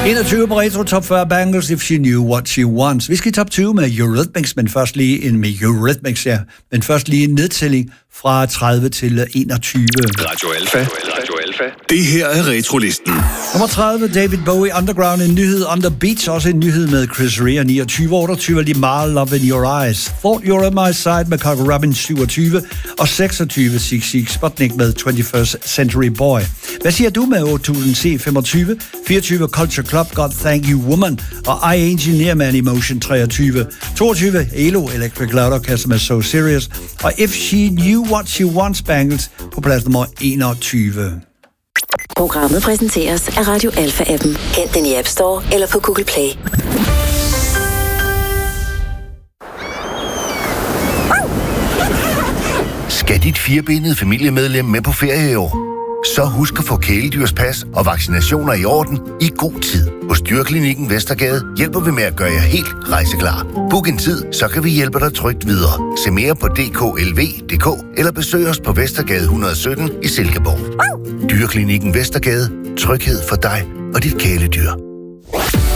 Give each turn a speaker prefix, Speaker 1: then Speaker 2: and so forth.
Speaker 1: 21 på Retro Top 40 Bangles, If She Knew What She Wants. Vi skal i top 20 med Eurythmics, men først lige en nedtælling fra 30 til 21.
Speaker 2: Radio Alfa. Det her er Retrolisten.
Speaker 1: Nummer 30, David Bowie, Underground, en nyhed. Under Beats, også en nyhed med Chris Rea, 29. 28, Limahl, Love in Your Eyes. Thought You're on My Side med Coco Robin, 27. Og 26, Sigue Sputnik med 21st Century Boy. Hvad siger du med 8000 C, 25? 24, Culture Club, God Thank You Woman. Og I Engineer Man Emotion, 23. 22, ELO, Electric Loud Orchestra med So Serious. Og If She Knew What She Wants, Bangles på plads nummer 21.
Speaker 3: Programmet præsenteres af Radio Alfa-appen. Hent den i App Store eller på Google Play.
Speaker 4: Skal dit firebenede familiemedlem med på ferie i år? Så husk at få kæledyrspas og vaccinationer i orden i god tid. Hos Dyreklinikken Vestergade hjælper vi med at gøre jer helt rejseklar. Book en tid, så kan vi hjælpe dig trygt videre. Se mere på dklv.dk eller besøg os på Vestergade 117 i Silkeborg. Dyreklinikken Vestergade. Tryghed for dig og dit kæledyr.